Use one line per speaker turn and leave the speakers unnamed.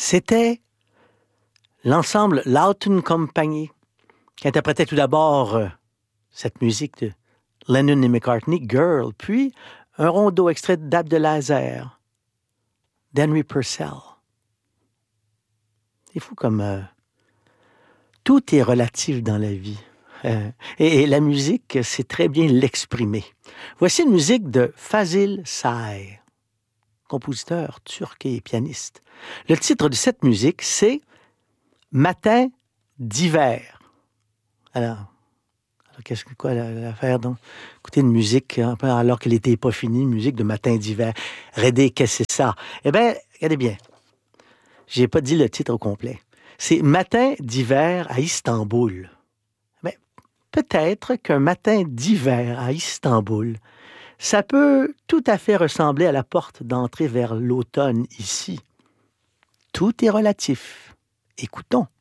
C'était l'ensemble Lawton Company qui interprétait tout d'abord cette musique de Lennon et McCartney, Girl, puis un rondeau extrait d'Ab de Laser, d'Henry Purcell. C'est fou comme tout est relatif dans la vie. Et la musique, c'est très bien l'exprimer. Voici une musique de Fazil Say, compositeur turc et pianiste. Le titre de cette musique, c'est Matin d'hiver. Alors qu'est-ce que quoi l'affaire donc? Écouter une musique alors que l'été n'est pas fini, une musique de matin d'hiver. Redé, qu'est-ce que c'est ça? Eh bien, regardez bien. J'ai pas dit le titre au complet. C'est Matin d'hiver à Istanbul. Mais peut-être qu'un matin d'hiver à Istanbul, ça peut tout à fait ressembler à la porte d'entrée vers l'automne ici. Tout est relatif. Écoutons.